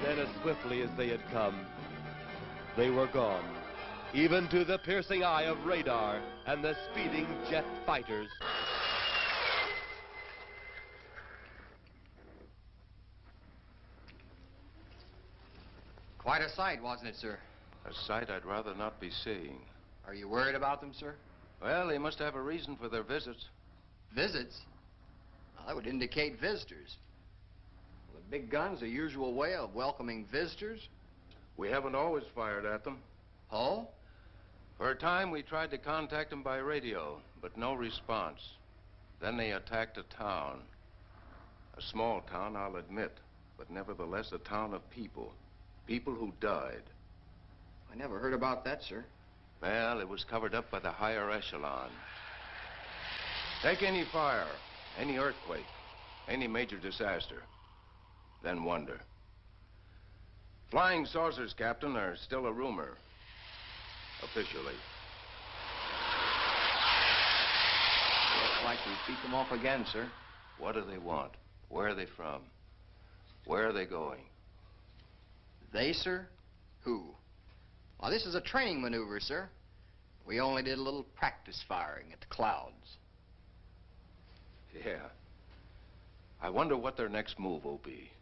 And as swiftly as they had come, they were gone, even to the piercing eye of radar and the speeding jet fighters. Quite a sight, wasn't it, sir? A sight I'd rather not be seeing. Are you worried about them, sir? Well, they must have a reason for their visits. Visits? Well, that would indicate visitors. Well, the big gun's the usual way of welcoming visitors. We haven't always fired at them. Oh? For a time, we tried to contact them by radio, but no response. Then they attacked a town. A small town, I'll admit, but nevertheless a town of people. People who died. I never heard about that, sir. Well, it was covered up by the higher echelon. Take any fire, any earthquake, any major disaster, then wonder. Flying saucers, Captain, are still a rumor. Officially. Looks like we beat them off again, sir. What do they want? Where are they from? Where are they going? They, sir? Who? Well, this is a training maneuver, sir. We only did a little practice firing at the clouds. Yeah. I wonder what their next move will be.